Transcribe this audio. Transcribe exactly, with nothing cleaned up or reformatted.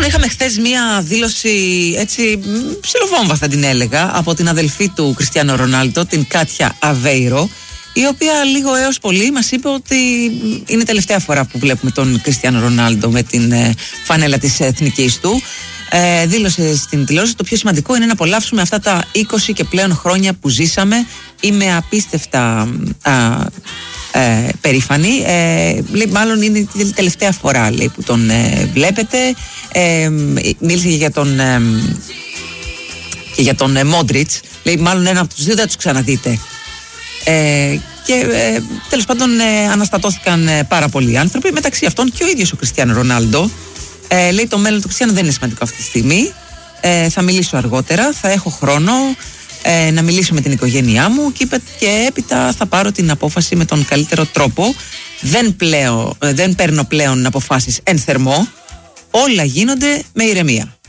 είχαμε χθες μία δήλωση, έτσι ψιλοβόμβα θα την έλεγα, από την αδελφή του Κριστιάνο Ρονάλντο, την Κάτια Αβέιρο, η οποία λίγο έως πολύ μας είπε ότι είναι η τελευταία φορά που βλέπουμε τον Κριστιάνο Ρονάλντο με την ε, φανέλα της εθνικής του. Ε, δήλωσε στην τηλεόραση: το πιο σημαντικό είναι να απολαύσουμε αυτά τα είκοσι και πλέον χρόνια που ζήσαμε. Είμαι απίστευτα α, ε, περήφανη. Ε, λέει, μάλλον είναι η τελευταία φορά, λέει, που τον ε, βλέπετε. Ε, μίλησε και για τον ε, και για τον ε, Μόντριτς. Λέει, μάλλον ένα από τους δύο δεν τους ξαναδείτε. Ε, και ε, τέλος πάντων ε, αναστατώθηκαν ε, πάρα πολλοί άνθρωποι, μεταξύ αυτών και ο ίδιος ο Κριστιάνο Ρονάλντο. Ε, λέει, το μέλλον του Κριστιάνου δεν είναι σημαντικό αυτή τη στιγμή. Ε, θα μιλήσω αργότερα, θα έχω χρόνο ε, να μιλήσω με την οικογένειά μου και, και έπειτα θα πάρω την απόφαση με τον καλύτερο τρόπο. Δεν, πλέον, ε, δεν παίρνω πλέον αποφάσεις εν θερμό. Όλα γίνονται με ηρεμία.